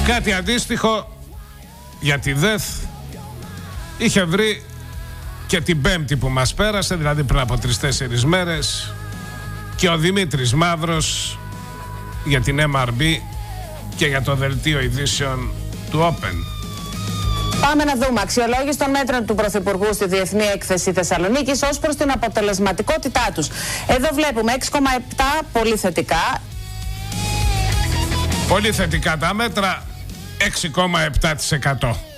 Κάτι αντίστοιχο για τη ΔΕΘ είχε βρει και την Πέμπτη που μας πέρασε, δηλαδή πριν από 3-4 μέρες, και ο Δημήτρης Μαύρος για την MRB και για το δελτίο ειδήσεων του Open. Πάμε να δούμε αξιολόγηση των μέτρων του Πρωθυπουργού στη Διεθνή Έκθεση Θεσσαλονίκης ως προς την αποτελεσματικότητά τους. Εδώ βλέπουμε 6,7 πολύ θετικά. Πολύ θετικά τα μέτρα, 6,7%.